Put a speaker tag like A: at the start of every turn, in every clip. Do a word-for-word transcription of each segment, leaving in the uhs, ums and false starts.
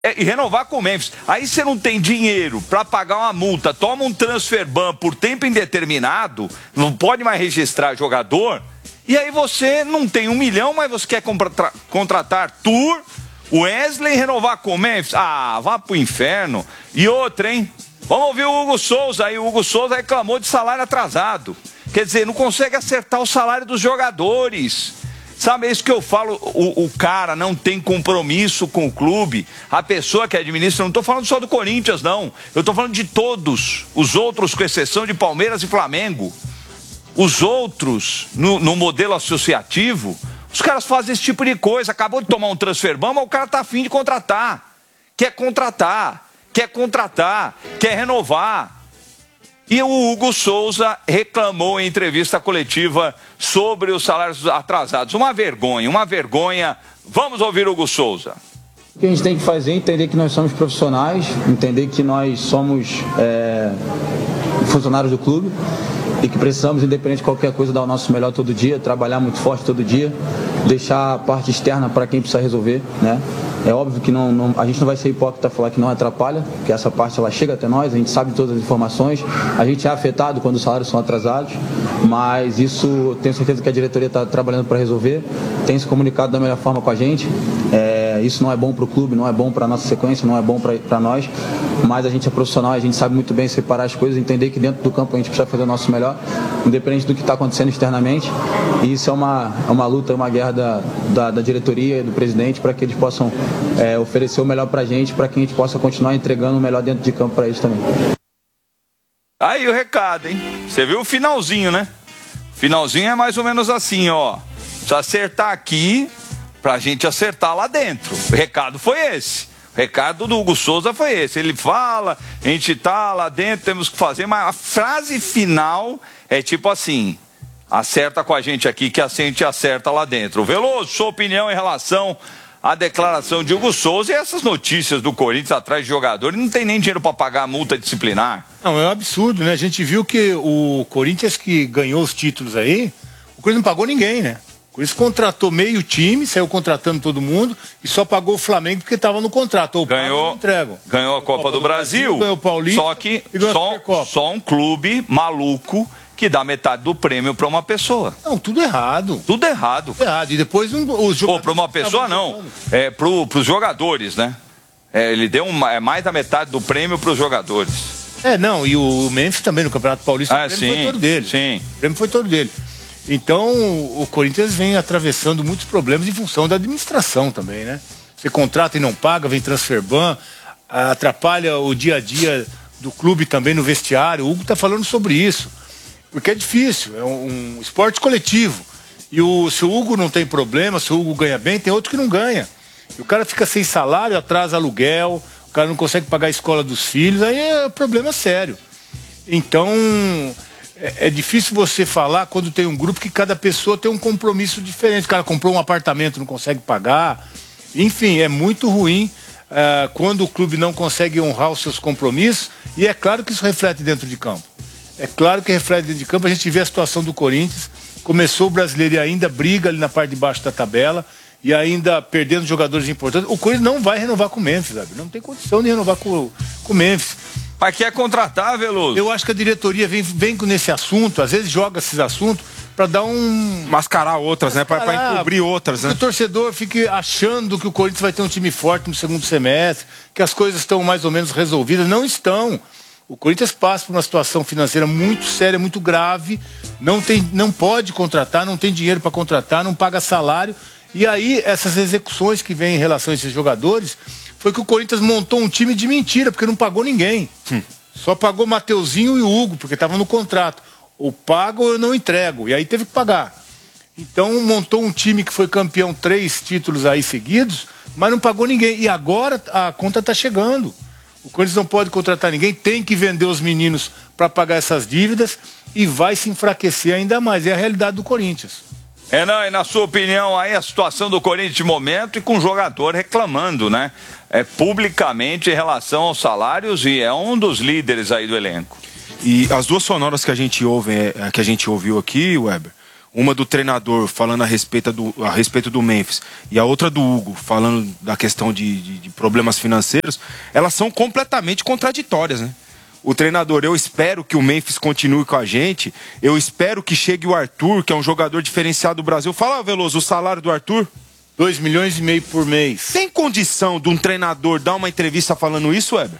A: e renovar com o Memphis. Aí você não tem dinheiro para pagar uma multa, toma um transfer ban por tempo indeterminado, não pode mais registrar jogador, e aí você não tem um milhão, mas você quer contra contratar Arthur, Wesley e renovar com o Memphis? Ah, vá pro inferno. E outra, hein? Vamos ouvir o Hugo Souza aí. O Hugo Souza reclamou de salário atrasado. Quer dizer, não consegue acertar o salário dos jogadores. Sabe, é isso que eu falo, o, o cara não tem compromisso com o clube, a pessoa que administra, não estou falando só do Corinthians, não. Eu estou falando de todos, os outros, com exceção de Palmeiras e Flamengo. Os outros, no, no modelo associativo, os caras fazem esse tipo de coisa. Acabou de tomar um transfer ban, mas o cara está afim de contratar. Quer contratar, quer contratar, quer renovar. E o Hugo Souza reclamou em entrevista coletiva sobre os salários atrasados. Uma vergonha, uma vergonha. Vamos ouvir o Hugo Souza.
B: O que a gente tem que fazer é entender que nós somos profissionais, entender que nós somos é, funcionários do clube e que precisamos, independente de qualquer coisa, dar o nosso melhor todo dia, trabalhar muito forte todo dia, deixar a parte externa para quem precisa resolver, né? É óbvio que não, não, a gente não vai ser hipócrita falar que não atrapalha, porque essa parte ela chega até nós, a gente sabe de todas as informações, a gente é afetado quando os salários são atrasados, mas isso tenho certeza que a diretoria está trabalhando para resolver, tem se comunicado da melhor forma com a gente. É, isso não é bom para o clube, não é bom para a nossa sequência, não é bom para nós, mas a gente é profissional, a gente sabe muito bem separar as coisas, entender que dentro do campo a gente precisa fazer o nosso melhor, independente do que está acontecendo externamente, e isso é uma, é uma luta, é uma guerra da, da, da diretoria e do presidente para que eles possam é, oferecer o melhor para a gente, para que a gente possa continuar entregando o melhor dentro de campo para eles também.
A: Aí o recado, hein? Você viu o finalzinho, né? Finalzinho é mais ou menos assim, ó. Precisa acertar aqui pra gente acertar lá dentro. O recado foi esse. O recado do Hugo Souza foi esse. Ele fala, a gente tá lá dentro, temos que fazer, mas a frase final é tipo assim: acerta com a gente aqui que a gente acerta lá dentro. Veloso, sua opinião em relação à declaração de Hugo Souza e essas notícias do Corinthians atrás de jogador, não tem nem dinheiro para pagar a multa disciplinar.
C: Não, é um absurdo, né? A gente viu que o Corinthians que ganhou os títulos aí, o Corinthians não pagou ninguém, né? O Corinthians contratou meio time, saiu contratando todo mundo e só pagou o Flamengo porque estava no contrato. Ou
A: ganhou, ganhou a Copa, Copa do, do Brasil, Brasil, ganhou o Paulista, só que só, só um clube maluco que dá metade do prêmio para uma pessoa.
C: Não, tudo errado.
A: Tudo errado.
C: Tudo errado. E depois um, os jogadores...
A: Ou para uma pessoa não, é para os jogadores, né? É, ele deu uma, é mais da metade do prêmio para os jogadores.
C: É, não, e o Memphis também no Campeonato Paulista,
A: ah,
C: o prêmio
A: sim,
C: foi todo dele.
A: Sim.
C: O prêmio foi todo dele. Então, o Corinthians vem atravessando muitos problemas em função da administração também, né? Você contrata e não paga, vem transfer ban, atrapalha o dia a dia do clube também no vestiário. O Hugo está falando sobre isso. Porque é difícil, é um, um esporte coletivo. E o, se o Hugo não tem problema, se o Hugo ganha bem, tem outro que não ganha. E o cara fica sem salário, atrasa aluguel, o cara não consegue pagar a escola dos filhos, aí é problema sério. Então, é, é difícil você falar quando tem um grupo que cada pessoa tem um compromisso diferente. O cara comprou um apartamento, não consegue pagar. Enfim, é muito ruim uh, quando o clube não consegue honrar os seus compromissos. E é claro que isso reflete dentro de campo. É claro que reflete dentro de campo. A gente vê a situação do Corinthians. Começou o brasileiro e ainda briga ali na parte de baixo da tabela. E ainda perdendo jogadores importantes. O Corinthians não vai renovar com o Memphis, sabe? Não tem condição de renovar com, com o Memphis.
A: Mas quer contratar, Veloso?
C: Eu acho que a diretoria vem, vem nesse assunto, às vezes joga esses assuntos para dar um...
D: Mascarar outras, Mascarar, né? Para encobrir outras, né?
C: Que o torcedor fique achando que o Corinthians vai ter um time forte no segundo semestre, que as coisas estão mais ou menos resolvidas. Não estão. O Corinthians passa por uma situação financeira muito séria, muito grave. Não, tem, não pode contratar, não tem dinheiro para contratar, não paga salário. E aí, essas execuções que vêm em relação a esses jogadores, foi que o Corinthians montou um time de mentira, porque não pagou ninguém. Hum. Só pagou Mateuzinho e o Hugo, porque estavam no contrato. Ou pago ou eu não entrego. E aí teve que pagar. Então, montou um time que foi campeão três títulos aí seguidos, mas não pagou ninguém. E agora a conta está chegando. O Corinthians não pode contratar ninguém, tem que vender os meninos para pagar essas dívidas e vai se enfraquecer ainda mais. É a realidade do Corinthians.
A: Renan, e na sua opinião aí a situação do Corinthians de momento e com o jogador reclamando, né? É, publicamente em relação aos salários e é um dos líderes aí do elenco.
D: E as duas sonoras que a gente ouve, que a gente ouviu aqui, Weber, uma do treinador falando a respeito do, a respeito do Memphis e a outra do Hugo falando da questão de, de, de problemas financeiros, elas são completamente contraditórias, né? O treinador, eu espero que o Memphis continue com a gente, eu espero que chegue o Arthur, que é um jogador diferenciado do Brasil. Fala, Veloso, o salário do Arthur?
C: Dois milhões e meio por mês.
D: Tem condição de um treinador dar uma entrevista falando isso, Weber?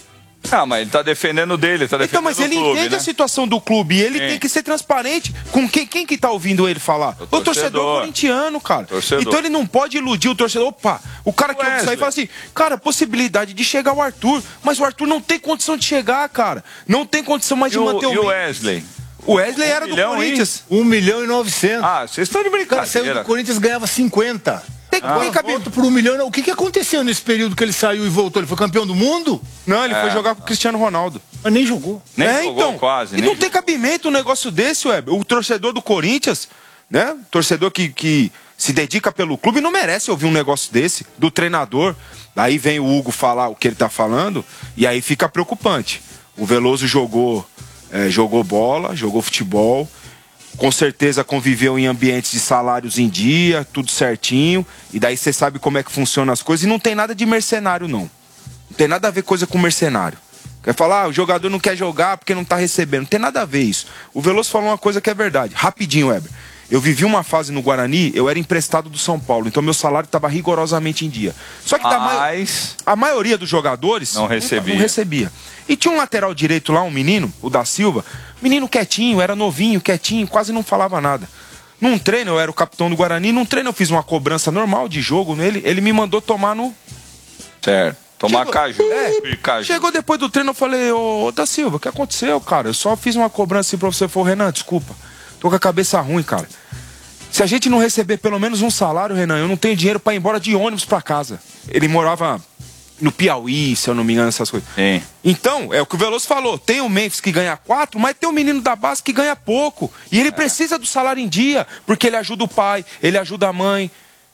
A: Ah, mas ele tá defendendo dele, tá defendendo
D: Então, mas ele
A: o clube,
D: entende
A: né?
D: a situação do clube e ele
A: Sim.
D: tem que ser transparente com quem, quem que tá ouvindo ele falar? O torcedor, o torcedor corintiano, cara.
A: Torcedor.
D: Então ele não pode iludir o torcedor. Opa, o cara que ouve isso aí fala assim, cara, possibilidade de chegar o Arthur, mas o Arthur não tem condição de chegar, cara. Não tem condição mais
A: E
D: de
A: o,
D: manter o
A: e o
D: Memphis.
A: Wesley?
D: O Wesley
A: Um
D: era do
A: milhão,
D: Corinthians.
C: Um milhão e novecentos.
A: Ah, vocês estão de
C: Cara, saiu do
A: brincadeira.
C: Corinthians, ganhava cinquenta.
D: Tem que tem cabelo.
C: Volta por um milhão. O que, que aconteceu nesse período que ele saiu e voltou? Ele foi campeão do mundo?
D: Não, ele
A: É.
D: foi jogar com o Cristiano Ronaldo.
C: Mas nem jogou.
A: Nem
D: é,
A: jogou
D: então.
A: quase,
D: E
A: nem
D: não tem cabimento um negócio desse, Weber. O torcedor do Corinthians, né? Torcedor que, que se dedica pelo clube não merece ouvir um negócio desse, do treinador. Aí vem o Hugo falar o que ele tá falando e aí fica preocupante. O Veloso jogou, é, jogou bola, jogou futebol, com certeza conviveu em ambientes de salários em dia, tudo certinho, e daí você sabe como é que funcionam as coisas, e não tem nada de mercenário, não. Não tem nada a ver coisa com mercenário. Quer falar, ah, o jogador não quer jogar porque não tá recebendo. Não tem nada a ver isso. O Veloso falou uma coisa que é verdade. Rapidinho, Weber. Eu vivi uma fase no Guarani, eu era emprestado do São Paulo, então meu salário estava rigorosamente em dia. Só que da ma-
A: Mas...
D: a maioria dos jogadores
A: Não recebia.
D: não recebia. E tinha um lateral direito lá, um menino, o da Silva, menino quietinho, era novinho, quietinho, quase não falava nada. Num treino, eu era o capitão do Guarani, num treino eu fiz uma cobrança normal de jogo nele, ele me mandou tomar no...
A: Certo. Tomar
D: Chegou-
A: caju.
D: É,
A: caju.
D: chegou depois do treino, eu falei, ô, ô da Silva, o que aconteceu, cara? Eu só fiz uma cobrança assim pra você. Falou, Renan, desculpa, tô com a cabeça ruim, cara. Se a gente não receber pelo menos um salário, Renan, eu não tenho dinheiro pra ir embora de ônibus pra casa. Ele morava no Piauí, se eu não me engano, essas coisas.
A: Sim.
D: Então, é o que o Veloso falou. Tem o Memphis que ganha quatro, mas tem o menino da base que ganha pouco. E ele precisa do salário em dia, porque ele ajuda o pai, ele ajuda a mãe.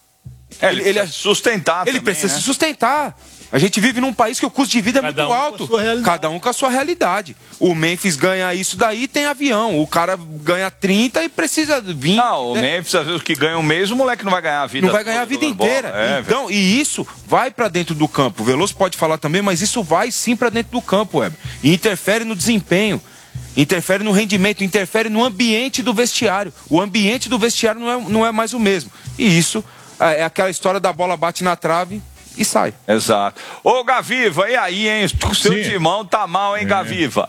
A: É, ele,
D: ele-
A: ele sustentar
D: Ele
A: também,
D: precisa
A: né?
D: se sustentar. A gente vive num país que o custo de vida é
C: Cada
D: muito
C: um com a
D: alto.
C: sua realidade.
D: Cada um com a sua realidade. O Memphis ganha isso daí, tem avião. O cara ganha trinta e precisa vir.
A: Não, o
D: né?
A: Memphis, às vezes, que ganha um mês, o moleque não vai ganhar a vida
D: Não vai ganhar a
A: toda
D: vida
A: jogando bola.
D: inteira.
A: É,
D: então, e isso vai pra dentro do campo. O Veloso pode falar também, mas isso vai sim pra dentro do campo, Weber. E interfere no desempenho. Interfere no rendimento, interfere no ambiente do vestiário. O ambiente do vestiário não é, não é mais o mesmo. E isso é aquela história da bola bate na trave e sai.
A: Exato. Ô, Gaviva, e aí, hein? O seu
E: Sim.
A: timão tá mal, hein, Gaviva?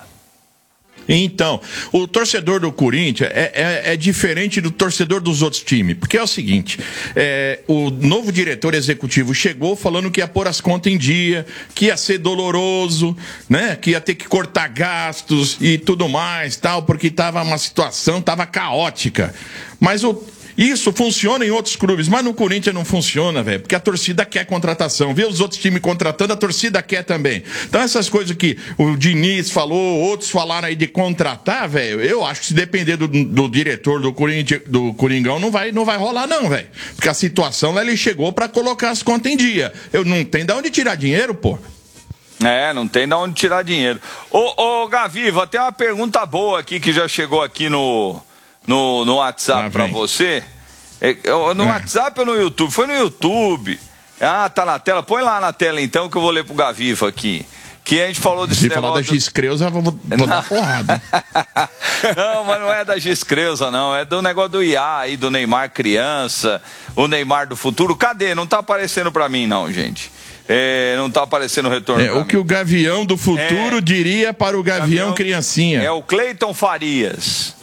E: Então, o torcedor do Corinthians é, é, é diferente do torcedor dos outros times, porque é o seguinte, é, o novo diretor executivo chegou falando que ia pôr as contas em dia, que ia ser doloroso, né, que ia ter que cortar gastos e tudo mais, tal, porque estava uma situação, estava caótica. Mas o Isso funciona em outros clubes, mas no Corinthians não funciona, velho, porque a torcida quer contratação. Vê os outros times contratando, a torcida quer também. Então essas coisas que o Diniz falou, outros falaram aí de contratar, velho, eu acho que se depender do, do diretor do, Corinthians, do Coringão, não vai, não vai rolar não, velho. Porque a situação lá, ele chegou pra colocar as contas em dia. Eu não tenho de onde tirar dinheiro, pô.
A: É, não tem de onde tirar dinheiro. Ô, ô Gaviva, tem uma pergunta boa aqui que já chegou aqui no, no, no WhatsApp
E: Ah,
A: pra
E: vem.
A: você. É, no
E: É.
A: WhatsApp ou no YouTube? Foi no YouTube. Ah, tá na tela. Põe lá na tela então que eu vou ler pro Gaviva aqui. Que a gente falou desse
E: Se falar da
A: negócio...
E: Giz Creuza, eu vou, vou dar porrada.
A: Não, mas não é da Giz Creuza, não. É do negócio do I A aí, do Neymar criança, o Neymar do futuro. Cadê? Não tá aparecendo pra mim, não, gente. É, não tá aparecendo o retorno.
E: É,
A: pra
E: o que
A: mim.
E: o Gavião do futuro
A: É.
E: diria para o Gavião,
A: Gavião-
E: criancinha.
A: É o Cleiton Farias.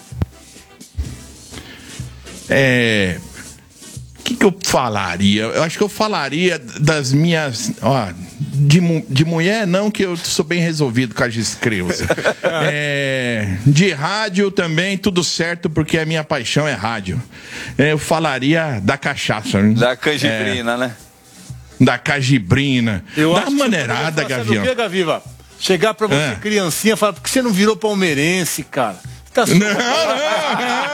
E: É... O que, que eu falaria? Eu acho que eu falaria das minhas... Ó, de, mu- de mulher, não, que eu sou bem resolvido com a Giz Creuza. É, de rádio também, tudo certo, porque a minha paixão é rádio. É, eu falaria da cachaça. né?
A: Da Canjibrina, né?
E: Da cajibrina.
C: Eu
E: da
C: acho que
E: maneirada,
C: você
E: Gavião.
C: Sabe o que, Gaviva? Chegar pra você,
E: É.
C: criancinha, falar, por que você não virou palmeirense, cara? Você tá
E: Não, não,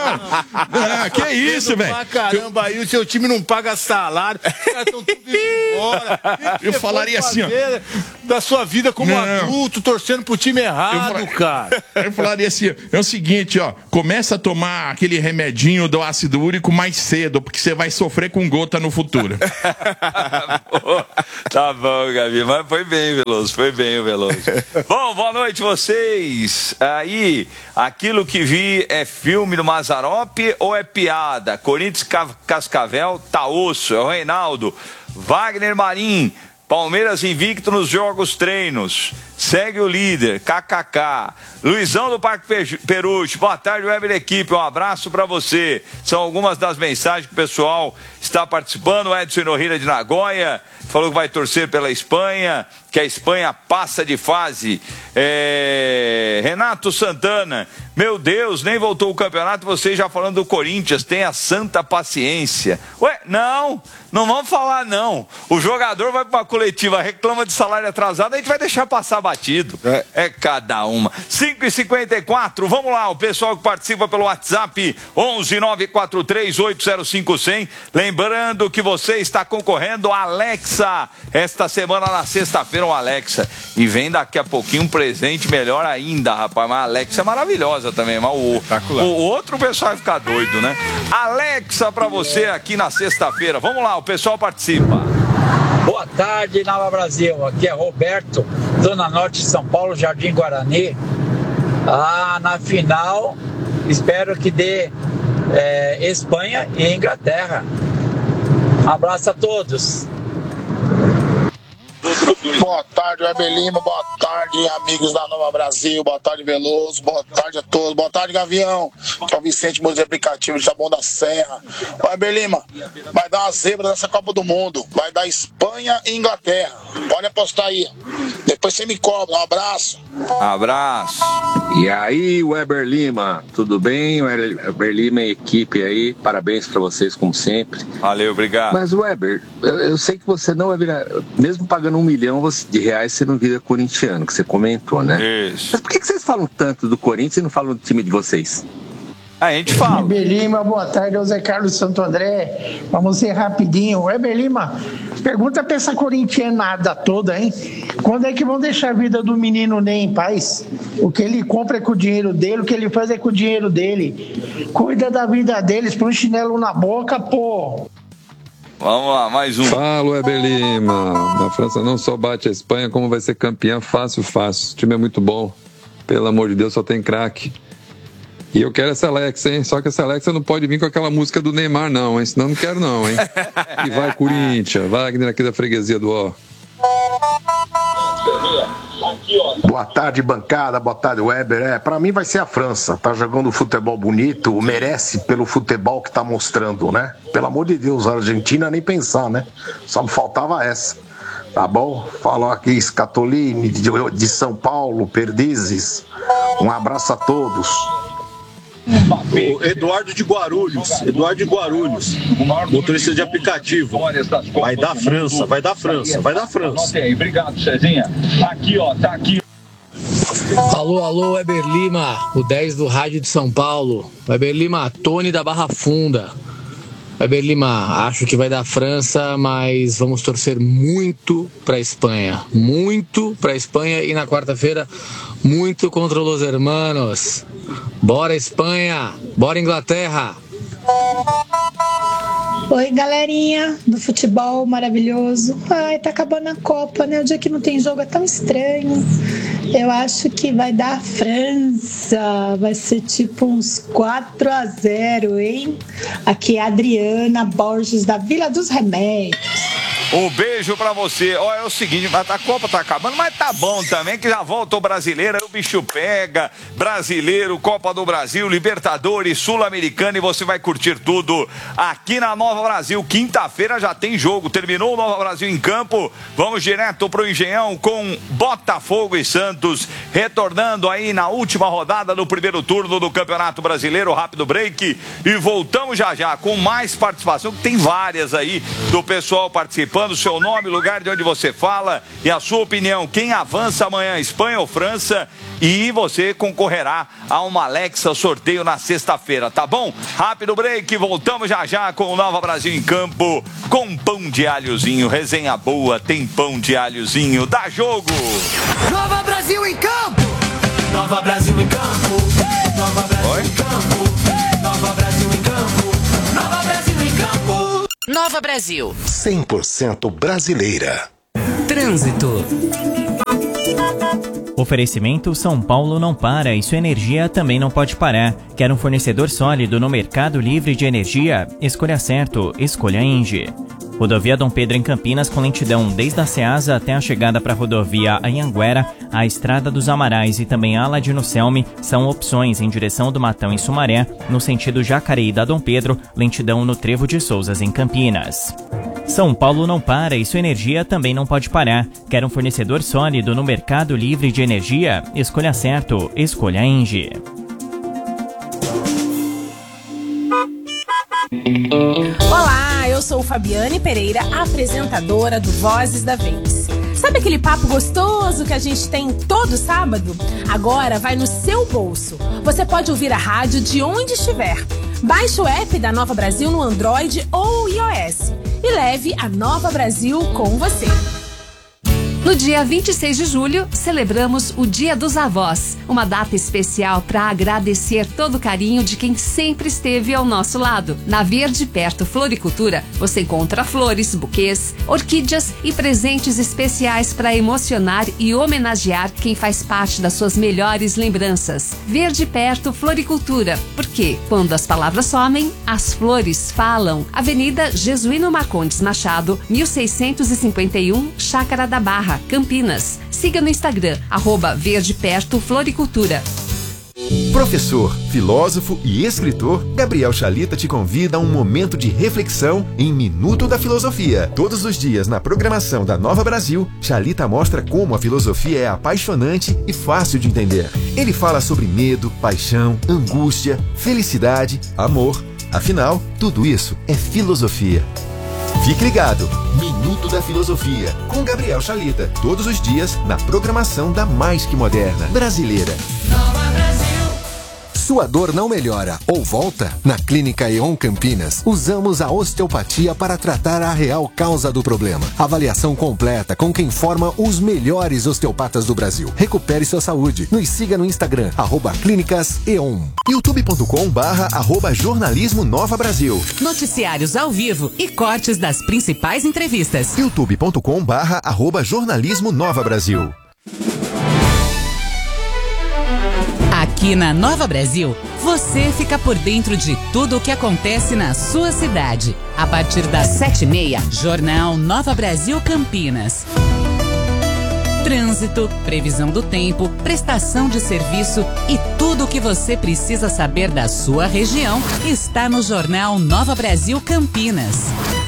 E: Ah, que isso, velho?
C: Caramba, aí o seu time não paga salário, os caras estão tudo indo embora.
E: Eu falaria assim, ó.
C: Da sua vida como
E: não.
C: adulto, torcendo pro time errado,
E: eu,
C: cara.
E: Eu falaria assim, é o seguinte, ó, começa a tomar aquele remedinho do ácido úrico mais cedo, porque você vai sofrer com gota no futuro.
A: Pô, tá bom, Gabi, mas foi bem, Veloso, foi bem o Veloso. Bom, boa noite vocês. Aí, aquilo que vi é filme do Mazzaropi ou é piada? Corinthians Cascavel, tá osso, é o Reinaldo. Wagner Marim, Palmeiras invicto nos jogos treinos. Segue o líder, kkk. Luizão do Parque Peruche, boa tarde, Weber Equipe, um abraço pra você. São algumas das mensagens que o pessoal está participando. O Edson Norrira de Nagoya falou que vai torcer pela Espanha, que a Espanha passa de fase. É... Renato Santana, meu Deus, nem voltou o campeonato, vocês já falando do Corinthians, tenha santa paciência. Ué, não, não vamos falar não. O jogador vai para uma coletiva, reclama de salário atrasado, a gente vai deixar passar batido. É, é cada uma. cinco e cinquenta e quatro, vamos lá, o pessoal que participa pelo WhatsApp, onze nove quatro três oito zero cinco cem. Lembrando que você está concorrendo a Alexa esta semana na sexta-feira, um Alexa. E vem daqui a pouquinho um presente melhor ainda, rapaz. Mas a Alexa é maravilhosa também, mas o, o outro o pessoal vai ficar doido, né? Alexa pra você aqui na sexta-feira. Vamos lá, o pessoal participa.
F: Boa tarde, Nova Brasil. Aqui é Roberto, Zona Norte de São Paulo, Jardim Guarani. Ah, na final, espero que dê é, Espanha e Inglaterra. Um abraço a todos.
G: Boa tarde, Weber Lima. Boa tarde, amigos da Nova Brasil. Boa tarde, Veloso. Boa tarde a todos. Boa tarde, Gavião. Que é o Vicente Moura de Aplicativo de Taboão da Serra. Weber Lima, vai dar uma zebra nessa Copa do Mundo. Vai dar Espanha e Inglaterra. Pode apostar aí. Depois você me cobra. Um abraço.
A: Abraço.
H: E aí, Weber Lima, tudo bem? Weber Lima e equipe aí, parabéns pra vocês como sempre.
A: Valeu, obrigado.
H: Mas, Weber, eu, eu sei que você não vai virar, mesmo pagando um milhão de reais, você não vira corintiano, que você comentou, né?
A: Isso.
H: Mas por que vocês falam tanto do Corinthians e não falam do time de vocês?
A: A gente fala.
I: Weber Lima, boa tarde, é Zé Carlos Santo André. Vamos ser rapidinho. Weber Lima, pergunta pra essa corintianada toda, hein? Quando é que vão deixar a vida do menino Ney em paz? O que ele compra é com o dinheiro dele, o que ele faz é com o dinheiro dele. Cuida da vida deles, põe um chinelo na boca, pô.
A: Vamos lá, mais um.
J: Fala, Weber Lima. A França não só bate a Espanha, como vai ser campeã fácil, fácil. O time é muito bom. Pelo amor de Deus, só tem craque. E eu quero essa Alexa, hein? Só que essa Alexa não pode vir com aquela música do Neymar, não, hein? Senão não quero, não, hein? E vai, Corinthians. Wagner aqui da freguesia do Ó.
K: Boa tarde, bancada. Boa tarde, Weber. É, pra mim vai ser a França. Tá jogando futebol bonito, merece pelo futebol que tá mostrando, né? Pelo amor de Deus, a Argentina nem pensar, né? Só me faltava essa. Tá bom? Falou aqui Scatolini de, de São Paulo, Perdizes. Um abraço a todos.
L: O Eduardo de Guarulhos, Eduardo de Guarulhos, motorista de aplicativo. Vai dar França, vai dar França, vai dar França.
A: Obrigado, Cezinha. Aqui, ó, tá aqui.
M: Alô, alô, Weber Lima, o dez do rádio de São Paulo. Weber Lima, Tony da Barra Funda. Weber Lima, acho que vai dar França, mas vamos torcer muito para a Espanha. Muito para a Espanha e na quarta-feira, muito contra os hermanos. Bora Espanha, bora Inglaterra.
N: Oi, galerinha do futebol maravilhoso. Ai, tá acabando a Copa, né? O dia que não tem jogo é tão estranho. Eu acho que vai dar a França. Vai ser tipo uns quatro a zero, hein? Aqui é a Adriana Borges, da Vila dos Remédios.
A: Um beijo pra você. Ó, é o seguinte, a Copa tá acabando, mas tá bom também, que já volta o brasileiro, aí o bicho pega. Brasileiro, Copa do Brasil, Libertadores, Sul-Americana, e você vai curtir tudo aqui na Nova Brasil. Quinta-feira já tem jogo. Terminou o Nova Brasil em campo. Vamos direto pro Engenhão com Botafogo e Santos, retornando aí na última rodada do primeiro turno do Campeonato Brasileiro. Rápido break e voltamos já já com mais participação, que tem várias aí do pessoal participando. Seu nome, lugar de onde você fala e a sua opinião. Quem avança amanhã, Espanha ou França? e você concorrerá a uma Alexa sorteio na sexta-feira, tá bom? Rápido break, voltamos já já com o Nova Brasil em campo, com pão de alhozinho, resenha boa, tem pão de alhozinho, dá jogo!
O: Nova Brasil em campo! Nova Brasil em campo! Nova Brasil Oi? em campo! Nova Brasil em campo! Nova Brasil em campo!
P: Nova Brasil.
Q: cem por cento brasileira.
P: Trânsito.
R: Oferecimento São Paulo não para e sua energia também não pode parar. Quer um fornecedor sólido no mercado livre de energia? Escolha certo, escolha Engie. Rodovia Dom Pedro em Campinas com lentidão desde a Ceasa até a chegada para a rodovia Anhanguera, a Estrada dos Amarais e também a Aladino Selme são opções em direção do Matão em Sumaré, no sentido Jacareí da Dom Pedro, lentidão no Trevo de Souzas em Campinas. São Paulo não para e sua energia também não pode parar. Quer um fornecedor sólido no mercado livre de energia? Escolha certo, escolha Engie.
S: Olá, eu sou Fabiane Pereira, apresentadora do Vozes da Vez. Sabe aquele papo gostoso que a gente tem todo sábado? Agora vai no seu bolso. Você pode ouvir a rádio de onde estiver. Baixe o app da Nova Brasil no Android ou iOS e leve a Nova Brasil com você.
T: No dia vinte e seis de julho, celebramos o Dia dos Avós, uma data especial para agradecer todo o carinho de quem sempre esteve ao nosso lado. Na Verde Perto Floricultura, você encontra flores, buquês, orquídeas e presentes especiais para emocionar e homenagear quem faz parte das suas melhores lembranças. Verde Perto Floricultura, porque quando as palavras somem, as flores falam. Avenida Jesuíno Marcondes Machado, mil seiscentos e cinquenta e um, Chácara da Barra, Campinas. Siga no Instagram, arroba Verde Perto Floricultura.
U: Professor, filósofo e escritor, Gabriel Chalita te convida a um momento de reflexão em Minuto da Filosofia. Todos os dias na programação da Nova Brasil, Chalita mostra como a filosofia é apaixonante e fácil de entender. Ele fala sobre medo, paixão, angústia, felicidade, amor. Afinal, tudo isso é filosofia. Fique ligado, Minuto da Filosofia, com Gabriel Chalita, todos os dias na programação da mais que moderna brasileira.
Q: Sua dor não melhora ou volta? Na Clínica E.ON Campinas, usamos a osteopatia para tratar a real causa do problema. Avaliação completa com quem forma os melhores osteopatas do Brasil. Recupere sua saúde. Nos siga no Instagram, arroba Clínicas E.ON.
U: youtube ponto com barra arroba jornalismo Nova Brasil.
P: Noticiários ao vivo e cortes das principais entrevistas.
U: youtube ponto com barra arroba jornalismo Nova Brasil.
P: Aqui na Nova Brasil, você fica por dentro de tudo o que acontece na sua cidade. A partir das sete e meia, Jornal Nova Brasil Campinas. Trânsito, previsão do tempo, prestação de serviço e tudo o que você precisa saber da sua região está no Jornal Nova Brasil Campinas.